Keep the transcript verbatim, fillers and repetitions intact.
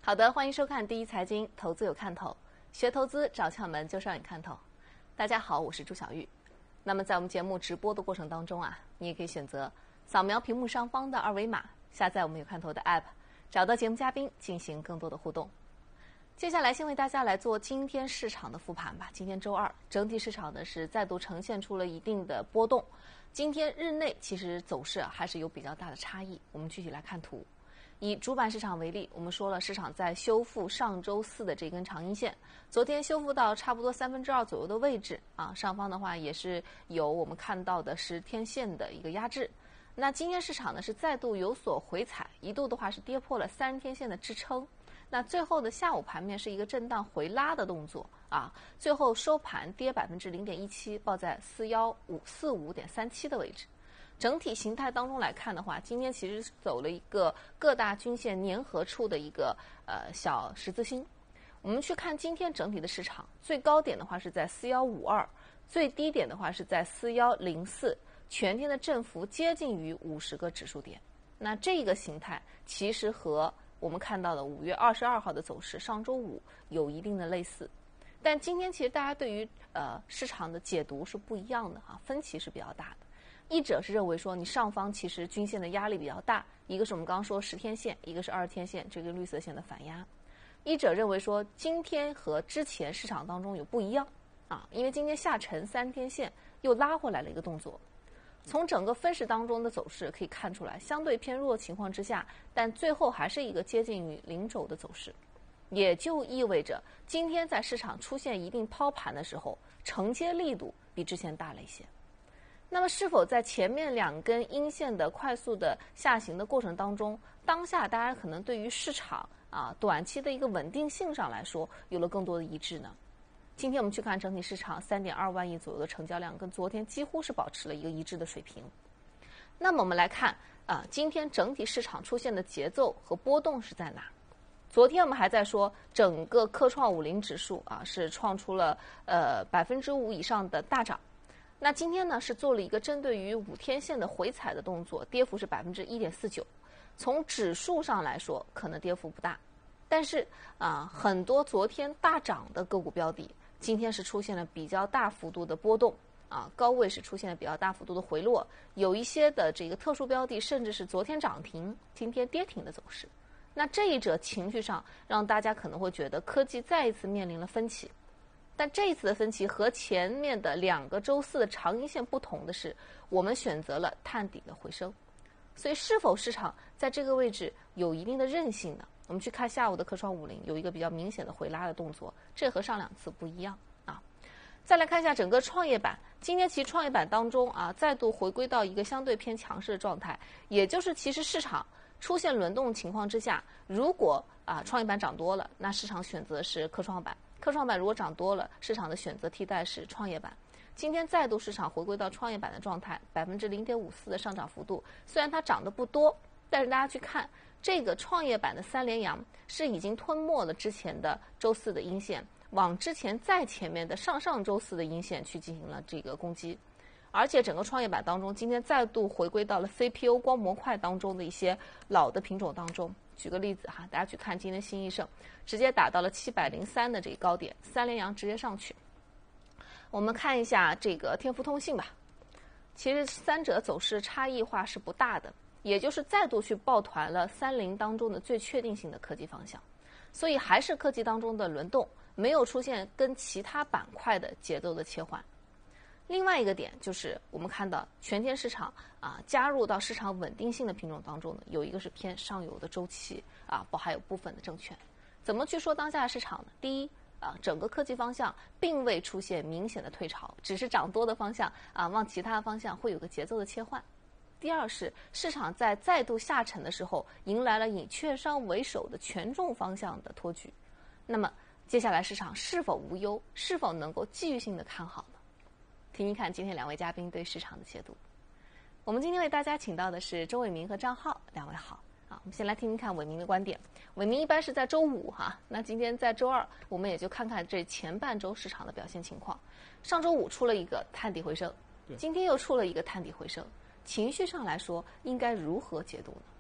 好的，欢迎收看第一财经，投资有看头，学投资找窍门就让你看透。大家好，我是朱小玉。那么在我们节目直播的过程当中啊，你也可以选择扫描屏幕上方的二维码，下载我们有看头的 App， 找到节目嘉宾进行更多的互动。接下来先为大家来做今天市场的复盘吧。今天周二，整体市场呢是再度呈现出了一定的波动。今天日内其实走势啊还是有比较大的差异。我们具体来看图。以主板市场为例，我们说了，市场在修复上周四的这根长阴线，昨天修复到差不多三分之二左右的位置啊，上方的话也是有我们看到的十天线的一个压制。那今天市场呢是再度有所回踩，一度的话是跌破了三十天线的支撑。那最后的下午盘面是一个震荡回拉的动作啊，最后收盘跌百分之零点一七，报在四幺五四五点三七的位置。整体形态当中来看的话，今天其实走了一个各大均线粘合处的一个呃小十字星。我们去看今天整体的市场，最高点的话是在四幺五二，最低点的话是在四幺零四，全天的振幅接近于五十个指数点。那这个形态其实和我们看到的五月二十二号的走势，上周五有一定的类似。但今天其实大家对于呃市场的解读是不一样的啊，分歧是比较大的。一者是认为说你上方其实均线的压力比较大，一个是我们刚刚说十天线，一个是二十天线这个绿色线的反压。一者认为说今天和之前市场当中有不一样啊，因为今天下沉三天线又拉回来了一个动作。从整个分时当中的走势可以看出来，相对偏弱情况之下，但最后还是一个接近于零轴的走势，也就意味着今天在市场出现一定抛盘的时候，承接力度比之前大了一些。那么是否在前面两根阴线的快速的下行的过程当中，当下大家可能对于市场啊短期的一个稳定性上来说有了更多的一致呢？今天我们去看整体市场 三点二万亿左右的成交量，跟昨天几乎是保持了一个一致的水平。那么我们来看啊，今天整体市场出现的节奏和波动是在哪？昨天我们还在说整个科创五零指数啊是创出了呃百分之五以上的大涨。那今天呢是做了一个针对于五天线的回踩的动作，跌幅是百分之一点四九。从指数上来说，可能跌幅不大，但是啊，很多昨天大涨的个股标的，今天是出现了比较大幅度的波动啊，高位是出现了比较大幅度的回落，有一些的这个特殊标的，甚至是昨天涨停，今天跌停的走势。那这一者情绪上，让大家可能会觉得科技再一次面临了分歧。但这一次的分歧和前面的两个周四的长阴线不同的是，我们选择了探底的回升。所以是否市场在这个位置有一定的韧性呢？我们去看下午的科创五零有一个比较明显的回拉的动作，这和上两次不一样啊。再来看一下整个创业板，今天其实创业板当中啊再度回归到一个相对偏强势的状态，也就是其实市场出现轮动情况之下，如果啊创业板涨多了，那市场选择是科创板。科创板如果涨多了，市场的选择替代是创业板。今天再度市场回归到创业板的状态，百分之零点五四的上涨幅度。虽然它涨得不多，但是大家去看这个创业板的三连阳是已经吞没了之前的周四的阴线，往之前再前面的上上周四的阴线去进行了这个攻击。而且整个创业板当中，今天再度回归到了 C P U 光模块当中的一些老的品种当中。举个例子哈，大家去看今天新易盛，直接打到了七百零三的这个高点，三连阳直接上去。我们看一下这个天福通信吧，其实三者走势差异化是不大的，也就是再度去抱团了三零当中的最确定性的科技方向，所以还是科技当中的轮动，没有出现跟其他板块的节奏的切换。另外一个点就是我们看到全天市场啊加入到市场稳定性的品种当中呢，有一个是偏上游的周期啊，包还有部分的证券。怎么去说当下的市场呢？第一啊，整个科技方向并未出现明显的退潮，只是涨多的方向啊往其他的方向会有个节奏的切换。第二是市场在再度下沉的时候，迎来了以券商为首的权重方向的托举。那么接下来市场是否无忧，是否能够继续性的看好呢？听听看今天两位嘉宾对市场的解读。我们今天为大家请到的是周伟明和张浩，两位好。啊，我们先来听听看伟明的观点。伟明一般是在周五哈，那今天在周二，我们也就看看这前半周市场的表现情况。上周五出了一个探底回升，今天又出了一个探底回升，情绪上来说应该如何解读呢？